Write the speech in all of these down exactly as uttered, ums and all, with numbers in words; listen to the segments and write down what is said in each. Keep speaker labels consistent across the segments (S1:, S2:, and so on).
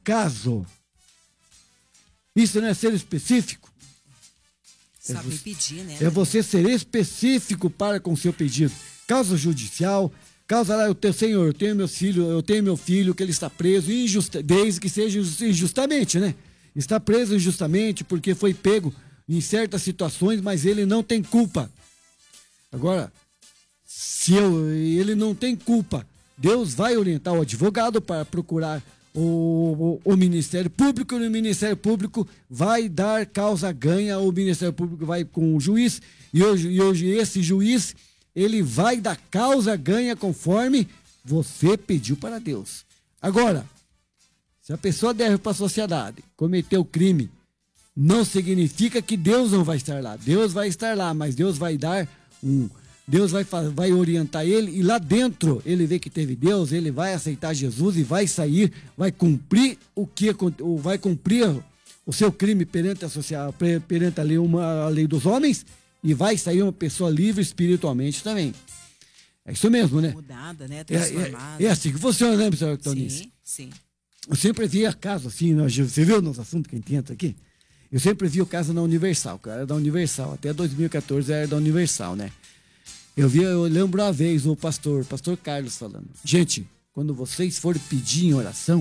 S1: caso. Isso não é ser específico?
S2: Saber
S1: é
S2: pedir, né?
S1: É você ser específico para com o seu pedido. Causa judicial, causa lá, eu tenho, Senhor, eu tenho meu filho, eu tenho meu filho que ele está preso injusta, desde que seja injustamente, né? Está preso injustamente porque foi pego em certas situações, mas ele não tem culpa. Agora, se eu, ele não tem culpa, Deus vai orientar o advogado para procurar o, o, o Ministério Público, e o Ministério Público vai dar causa ganha, o Ministério Público vai com o juiz, e hoje, e hoje esse juiz, ele vai dar causa ganha conforme você pediu para Deus. Agora, se a pessoa deve para a sociedade, cometeu crime, não significa que Deus não vai estar lá. Deus vai estar lá, mas Deus vai dar um... Deus vai, vai orientar ele, e lá dentro ele vê que teve Deus, ele vai aceitar Jesus e vai sair, vai cumprir o que vai cumprir o seu crime perante a, social, perante a, lei, uma, a lei dos homens, e vai sair uma pessoa livre espiritualmente também. É isso mesmo, né?
S2: Mudada, né?
S1: Transformada. É, é, é assim que funciona, né, professor Tonice?
S2: Sim, sim.
S1: Eu sempre via caso assim, você viu nos assuntos que a gente entra aqui? Eu sempre vi o caso na Universal, que era da Universal, até dois mil e quatorze era da Universal, né? Eu vi, eu lembro uma vez o pastor, pastor Carlos falando, gente, quando vocês forem pedir em oração,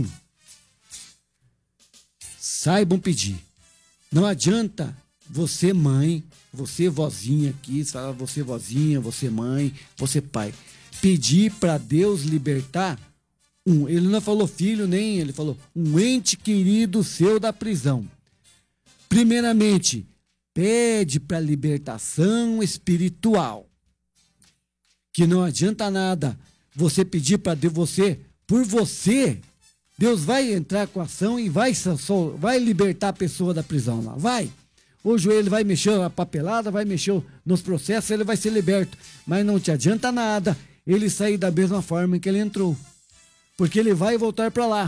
S1: saibam pedir. Não adianta você mãe, você vozinha aqui, você vozinha, você mãe, você pai, pedir para Deus libertar um, ele não falou filho nem, ele falou um ente querido seu da prisão. Primeiramente, pede para libertação espiritual. Que não adianta nada você pedir para Deus, você, por você, Deus vai entrar com a ação e vai, só, vai libertar a pessoa da prisão lá, vai. O joelho vai mexer a papelada, vai mexer nos processos, ele vai ser liberto. Mas não te adianta nada ele sair da mesma forma que ele entrou. Porque ele vai voltar para lá.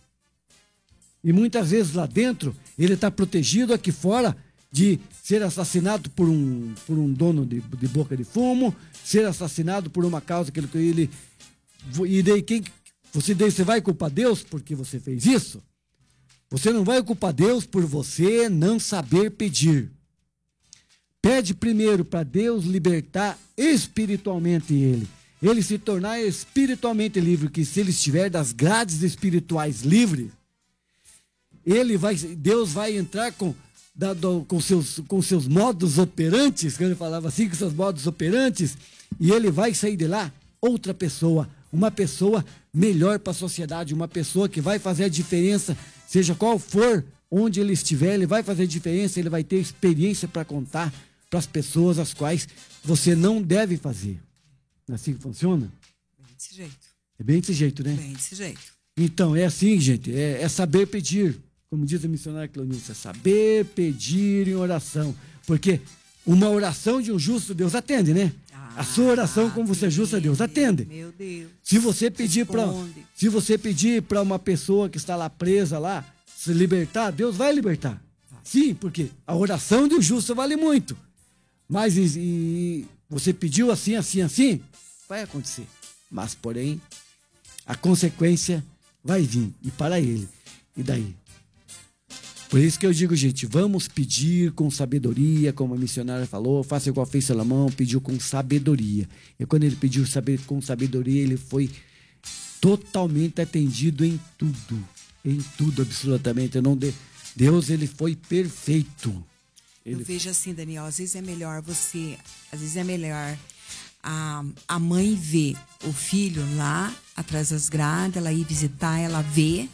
S1: E muitas vezes lá dentro, ele está protegido aqui fora de ser assassinado por um, por um dono de, de boca de fumo, ser assassinado por uma causa que ele... ele e daí quem... Você, daí você vai culpar Deus porque você fez isso? Você não vai culpar Deus por você não saber pedir. Pede primeiro para Deus libertar espiritualmente ele. Ele se tornar espiritualmente livre, que se ele estiver das grades espirituais livres, ele vai, Deus vai entrar com... Da, do, com, seus, com seus modos operantes, que ele falava assim, com seus modos operantes, e ele vai sair de lá outra pessoa, uma pessoa melhor para a sociedade, uma pessoa que vai fazer a diferença, seja qual for, onde ele estiver, ele vai fazer a diferença, ele vai ter experiência para contar para as pessoas as quais você não deve fazer. Não é assim que funciona?
S2: Bem desse jeito.
S1: É bem desse jeito, né?
S2: Bem desse jeito.
S1: Então, é assim, gente, é, é saber pedir. Como diz a missionária Cleonice, é saber pedir em oração. Porque uma oração de um justo, Deus atende, né? Ah, a sua oração, como você é justa, Deus atende.
S2: Meu Deus.
S1: Se você pedir para se você pedir para uma pessoa que está lá presa lá, se libertar, Deus vai libertar. Sim, porque a oração de um justo vale muito. Mas e, e você pediu assim, assim, assim, vai acontecer. Mas, porém, a consequência vai vir. E para ele. E daí? Por isso que eu digo, gente, vamos pedir com sabedoria, como a missionária falou, faça igual fez Salomão, pediu com sabedoria. E quando ele pediu saber, com sabedoria, ele foi totalmente atendido em tudo. Em tudo, absolutamente. Eu não de... Deus, ele foi perfeito. Ele...
S2: Eu vejo assim, Daniel, às vezes é melhor você, às vezes é melhor a, a mãe ver o filho lá, atrás das grades, ela ir visitar, ela ver,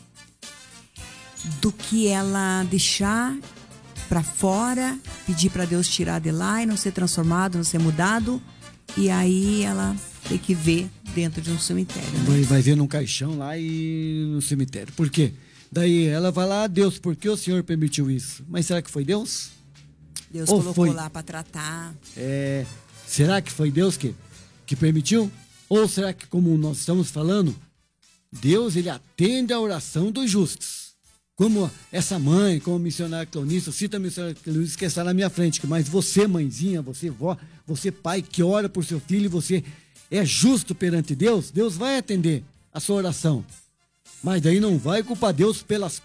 S2: do que ela deixar para fora, pedir para Deus tirar de lá e não ser transformado, não ser mudado, e aí ela tem que ver dentro de um cemitério. Né?
S1: Vai, vai ver num caixão lá e no cemitério. Por quê? Daí ela vai lá, Deus, por que o Senhor permitiu isso? Mas será que foi Deus?
S2: Deus
S1: Ou
S2: colocou
S1: foi...
S2: lá para tratar.
S1: É, será que foi Deus que, que permitiu? Ou será que, como nós estamos falando, Deus, ele atende a oração dos justos? Como essa mãe, como a missionária Cleonice, cita a missionária Cleonice que está na minha frente, mas você, mãezinha, você, vó, você, pai, que ora por seu filho e você é justo perante Deus, Deus vai atender a sua oração. Mas daí não vai culpar Deus pelas